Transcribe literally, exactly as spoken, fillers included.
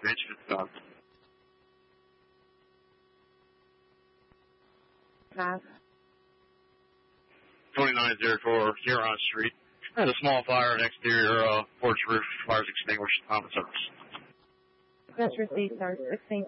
Manchester. Pass. twenty-nine oh four Huron Street. There's a small fire in exterior uh, porch roof. Fire's extinguished. Common service. Just received, sir. sixteen